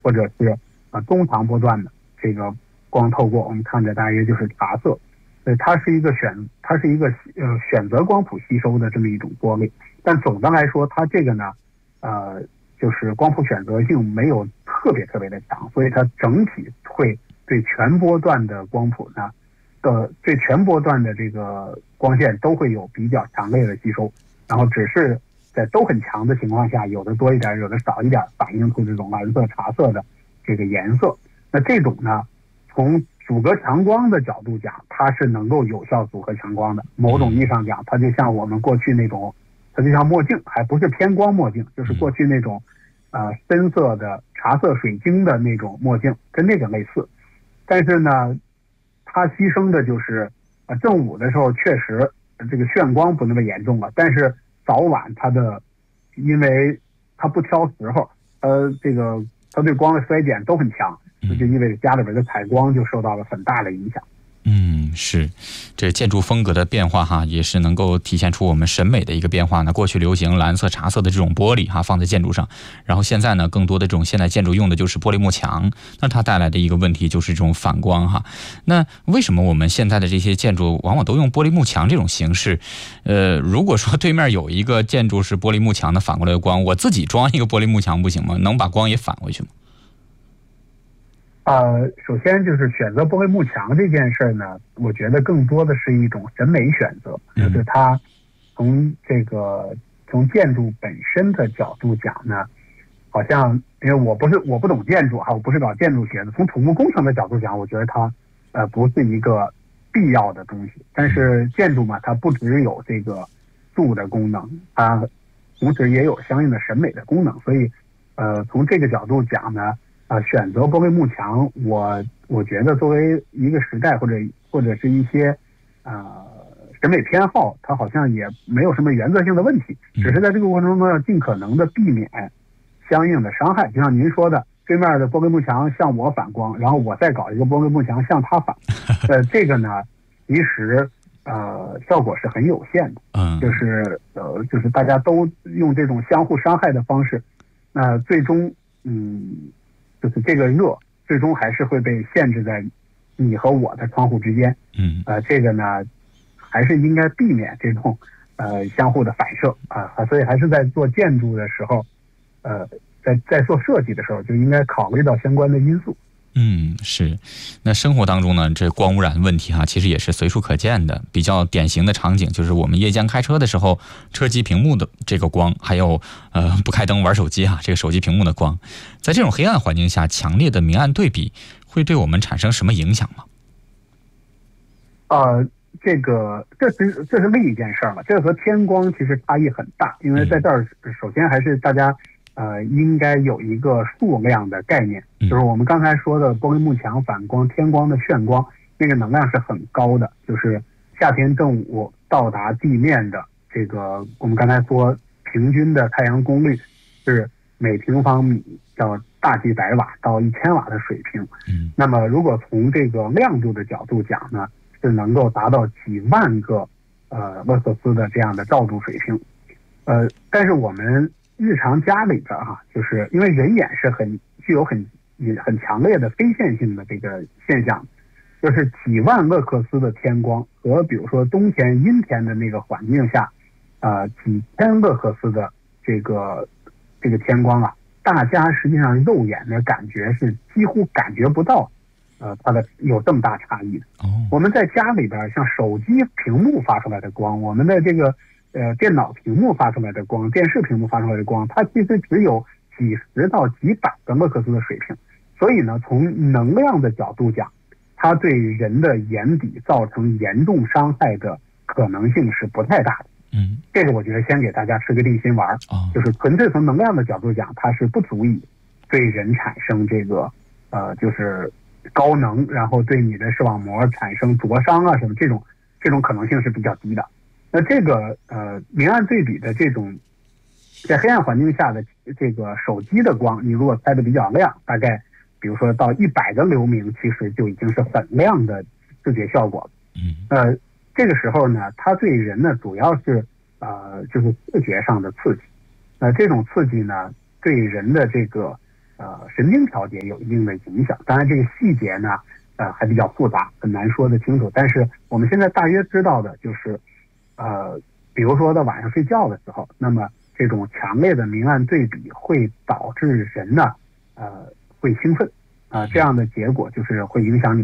或者是中长波段的这个光透过，我们看着大约就是茶色，它是一个选择光谱吸收的这么一种波类。但总的来说，它这个呢，就是光谱选择性没有特别的强，所以它整体会对全波段的光谱呢，对全波段的这个光线都会有比较强烈的吸收，然后只是在都很强的情况下，有的多一点，有的少一点，反映出这种蓝色、茶色的这个颜色。那这种呢，从阻隔强光的角度讲，它是能够有效阻隔强光的。某种意义上讲，它就像我们过去那种，它就像墨镜，还不是偏光墨镜，就是过去那种深色的茶色水晶的那种墨镜，跟那个类似。但是呢，它牺牲的就是正午的时候确实这个眩光不那么严重了，但是早晚因为它不挑时候，它对光的衰减都很强，就意味着家里边的采光就受到了很大的影响。 是，这建筑风格的变化哈，也是能够体现出我们审美的一个变化呢。过去流行蓝色、茶色的这种玻璃哈，放在建筑上，然后现在呢，更多的这种现代建筑用的就是玻璃幕墙，那它带来的一个问题就是这种反光哈。那为什么我们现在的这些建筑往往都用玻璃幕墙这种形式？如果说对面有一个建筑是玻璃幕墙的反过来的光，我自己装一个玻璃幕墙不行吗？能把光也反回去吗？ 首先就是选择玻璃幕墙这件事呢，我觉得更多的是一种审美选择，就是它从建筑本身的角度讲呢，好像因为我不懂建筑我不是搞建筑学的，从土木工程的角度讲，我觉得它不是一个必要的东西。但是建筑嘛，它不只有这个住的功能，它同时也有相应的审美的功能，所以从这个角度讲呢。选择玻璃幕墙，我觉得作为一个时代或者是一些审美偏好，它好像也没有什么原则性的问题，只是在这个过程中呢，尽可能的避免相应的伤害。就像您说的，对面的玻璃幕墙向我反光，然后我再搞一个玻璃幕墙向它反，这个呢，其实效果是很有限的。就是大家都用这种相互伤害的方式，那最终就是这个热最终还是会被限制在你和我的窗户之间。这个呢还是应该避免这种相互的反射所以还是在做建筑的时候，在做设计的时候就应该考虑到相关的因素。 是。那生活当中呢，这光污染问题其实也是随处可见的。比较典型的场景就是我们夜间开车的时候，车机屏幕的这个光，还有不开灯玩手机这个手机屏幕的光，在这种黑暗环境下，强烈的明暗对比会对我们产生什么影响吗？ 这是另一件事了。这和天光其实差异很大，因为在这儿首先还是大家应该有一个数量的概念，就是我们刚才说的玻璃幕墙反光、天光的眩光，那个能量是很高的，就是夏天正午到达地面的这个，我们刚才说平均的太阳功率是每平方米叫大几百瓦到1000瓦的水平。那么如果从这个亮度的角度讲呢，是能够达到几万个勒克斯的这样的照度水平。但是我们日常家里边就是因为人眼是具有很强烈的非线性的这个现象，就是几万勒克斯的天光和比如说冬天阴天的那个环境下，几千勒克斯的这个天光大家实际上肉眼的感觉是几乎感觉不到它的有这么大差异的。我们在家里边像手机屏幕发出来的光，我们的这个电脑屏幕发出来的光，电视屏幕发出来的光，它其实只有几十到几百个勒克斯的水平。所以呢，从能量的角度讲，它对人的眼底造成严重伤害的可能性是不太大的。这个我觉得先给大家吃个定心丸，就是纯粹从能量的角度讲，它是不足以对人产生这个就是高能，然后对你的视网膜产生灼伤什么这种可能性是比较低的。那这个明暗对比的这种在黑暗环境下的这个手机的光，你如果开的比较亮，大概比如说到100个流明，其实就已经是很亮的视觉效果了。这个时候呢，它对人呢主要是就是视觉上的刺激。这种刺激呢，对人的这个神经调节有一定的影响。当然这个细节呢还比较复杂，很难说得清楚。但是我们现在大约知道的就是比如说到晚上睡觉的时候，那么这种强烈的明暗对比会导致人呢会兴奋这样的结果就是会影响你